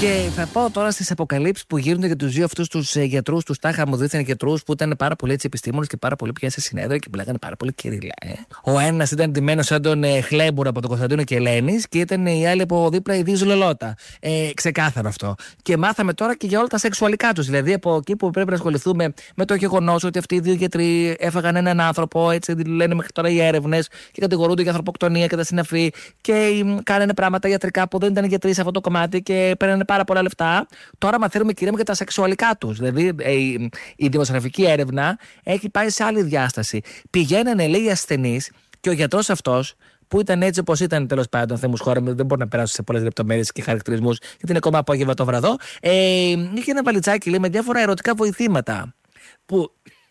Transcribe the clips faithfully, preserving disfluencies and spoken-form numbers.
Και θα πω τώρα στις αποκαλύψεις που γίνονται για τους δύο αυτούς τους ε, γιατρούς, τους τάχα μου δίθεν γιατρούς, που ήταν πάρα πολύ έτσι επιστήμονες και πάρα πολύ πια σε συνέδριο και που λέγανε πάρα πολύ κυριλά. Ε. Ο ένας ήταν ντυμένος σαν τον ε, Χλέμπουρα από τον Κωνσταντίνο και Ελένης και ήταν η άλλη από δίπλα η Δίζου Λελώτα. Ε, ξεκάθαρο αυτό. Και μάθαμε τώρα και για όλα τα σεξουαλικά τους. Δηλαδή από εκεί που πρέπει να ασχοληθούμε με το γεγονός ότι αυτοί οι δύο γιατροί έφαγαν έναν άνθρωπο, έτσι λένε μέχρι τώρα οι έρευνες, και κατηγορούνται για ανθρωποκτονία και τα συναφή και κάνανε πράγματα ιατρικά που δεν ήταν γιατροί σε αυτό το κομμάτι και παίρνανε πάρα πολλά λεφτά. Τώρα μαθαίνουμε, κυρία μου, και τα σεξουαλικά τους. Δηλαδή η, η δημοσιογραφική έρευνα έχει πάει σε άλλη διάσταση. Πηγαίνανε, λέει, οι ασθενείς και ο γιατρός αυτός, που ήταν έτσι όπως ήταν, τέλος πάντων, Θεέ μου χώρα μου, δεν μπορώ να περάσω σε πολλές λεπτομέρειες και χαρακτηρισμούς, γιατί είναι ακόμα απόγευμα το βραδό. Ε, είχε ένα βαλιτσάκι, λέει, με διάφορα ερωτικά βοηθήματα που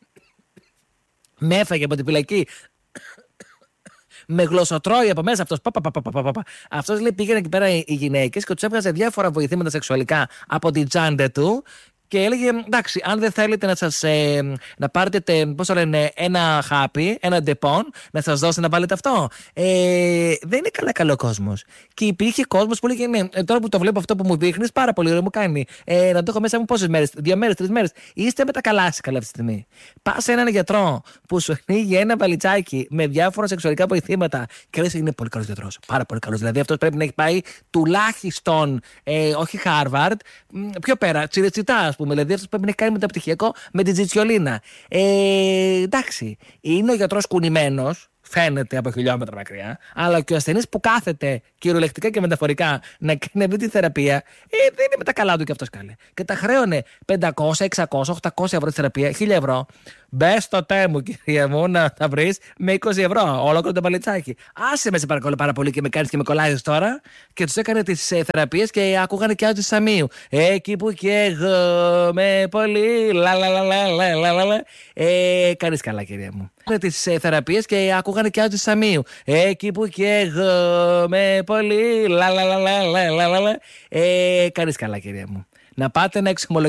με έφαγε από την φυλακή. Με γλωσσοτρώει από μέσα αυτός. Αυτός, λέει, πήγαινε εκεί πέρα οι γυναίκες και τους έβγαζε διάφορα βοηθήματα σεξουαλικά από την τσάντα του. Και έλεγε, εντάξει, αν δεν θέλετε να σας ε, να πάρετε, πώς το λένε, ένα χάπι, ένα ντεπών, να σας δώσει να βάλετε αυτό. Ε, δεν είναι καλά καλό κόσμος. Και υπήρχε κόσμος που λέγε, ναι, τώρα που το βλέπω αυτό που μου δείχνεις, πάρα πολύ ωραίο μου κάνει. Ε, να το έχω μέσα μου πόσες μέρες, δύο μέρες, τρεις μέρες. Είστε με τα καλά καλά αυτή τη στιγμή. Πας σε έναν γιατρό που σου ανοίγει ένα βαλιτσάκι με διάφορα σεξουαλικά βοηθήματα και λες, είναι πολύ καλός γιατρός. Πάρα πολύ καλός. Δηλαδή αυτός πρέπει να έχει πάει τουλάχιστον, ε, όχι Harvard, πιο πέρα, τσιρετσιτά. Δηλαδή αυτό πρέπει να έχει κάνει μεταπτυχιακό με την Τζιτσιολίνα. Ε, εντάξει, είναι ο γιατρός κουνημένος, φαίνεται από χιλιόμετρα μακριά, αλλά και ο ασθενής που κάθεται κυριολεκτικά και μεταφορικά να κάνει αυτή τη θεραπεία, ε, δεν είναι με τα καλά του κι αυτός καλέ. Και τα χρέωνε πεντακόσια, εξακόσια, οκτακόσια ευρώ τη θεραπεία, χίλια ευρώ. Μπες στο τέμου, κυρία μου, να τα βρεις με είκοσι ευρώ. Ολόκληρο το παλιτσάκι. Άσε με, σε παρακαλώ πάρα πολύ, και με κάνεις και με κολλάζεις τώρα. Και τους έκανε τις ε, θεραπείες και ακούγανε και άτζη Σαμίου. Εκεί που καίγομαι πολύ. Λα λα λα λα λα λα λα. Ε, κάνεις καλά, κυρία μου. Τις ε, θεραπείες και ακούγανε και άτζη Σαμίου. Εκεί που καίγομαι πολύ. Λα λα λα λα λα λα. Ε, κάνεις καλά, κυρία μου. Να πάτε να εξομολογήσετε.